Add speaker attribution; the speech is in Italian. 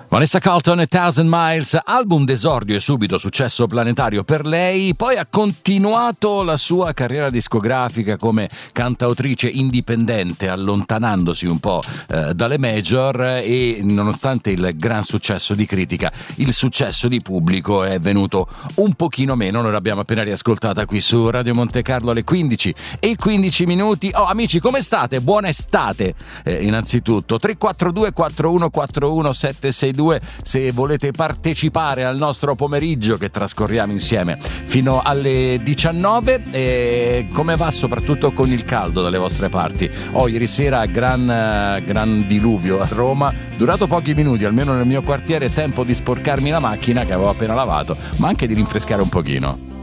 Speaker 1: Vanessa Carlton e Thousand Miles, album d'esordio e subito successo planetario per lei, poi ha continuato la sua carriera discografica come cantautrice indipendente, allontanandosi un po' dalle major, e nonostante il gran successo di critica, il successo di pubblico è venuto un pochino meno. Noi l'abbiamo appena riascoltata qui su Radio Monte Carlo alle 15 e 15 minuti. Oh amici, come state? Buona estate innanzitutto. 342 4141 762 se volete partecipare al nostro pomeriggio che trascorriamo insieme fino alle 19. Come va soprattutto con il caldo dalle vostre parti? Ieri sera gran diluvio a Roma, durato pochi minuti, almeno nel mio quartiere, tempo di sporcarmi la macchina che avevo appena lavato, ma anche di rinfrescare un pochino.